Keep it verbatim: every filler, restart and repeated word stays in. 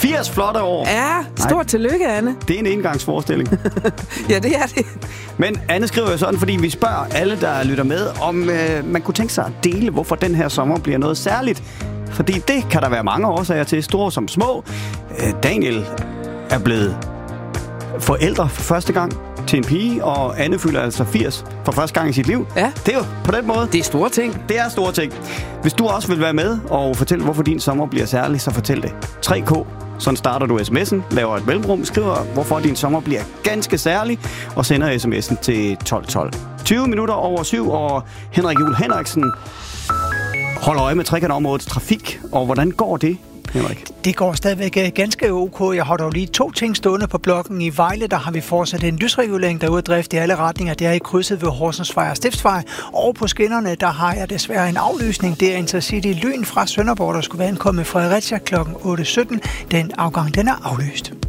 firs flotte år. Ja, stort Nej. tillykke, Anne. Det er en engangsforestilling. Ja, det er det. Men Anne skriver jo sådan, fordi vi spørger alle, der lytter med, om øh, man kunne tænke sig at dele, hvorfor den her sommer bliver noget særligt. Fordi det kan der være mange årsager til, store som små. Øh, Daniel er blevet forældre for første gang til en pige, og Anne fylder altså firs for første gang i sit liv. Ja. Det er jo på den måde. Det er store ting. Det er store ting. Hvis du også vil være med og fortælle, hvorfor din sommer bliver særlig, så fortæl det. tre K. Sådan starter du sms'en, laver et mellemrum, skriver, hvorfor din sommer bliver ganske særlig, og sender sms'en til tolv tolv. tyve minutter over syv, og Henrik Juhl Henriksen holder øje med trekantområdets trafik. Og hvordan går det, Henrik? Det går stadigvæk ganske ok. Jeg har dog lige to ting stående på blokken. I Vejle, der har vi fortsat en lysregulering, der er ude at drift i alle retninger. Det er i krydset ved Horsensvej og Stiftsvej. Og på skinnerne, der har jeg desværre en aflysning. Det er Intercity Lyn fra Sønderborg, der skulle være ankommet Fredericia klokken otte sytten. Den afgang, den er aflyst.